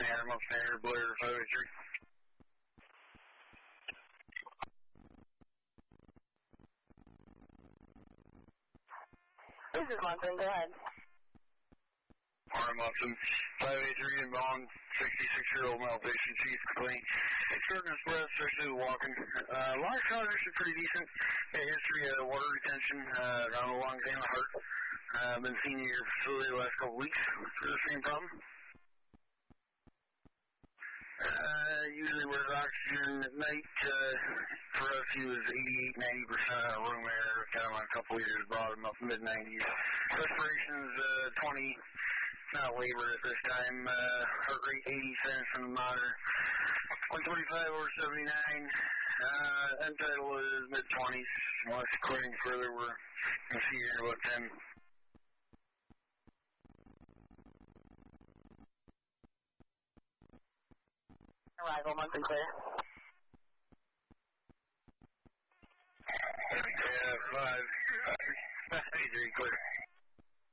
Snare, Blair, 583. This is Munson, go ahead. Alright, Munson, 583 inbound, 66-year-old male patient, chief complaint. Shortness of breath, especially walking. Lung status is pretty decent. History of water retention around the lungs and the heart. Been seeing you at your facility the last couple weeks for the same problem. Usually wears oxygen at night. For us, he was 88-90% room air, kind of on a couple liters, bottom up mid-90s. Respiration's 20, not labor at this time. Heart rate 80 cents from the monitor. 125 over 79. End tidal is mid-20s. Unless according further, we're going to see here in about 10. Arrival, Munson clear. Yeah, 5. 5, 3, clear.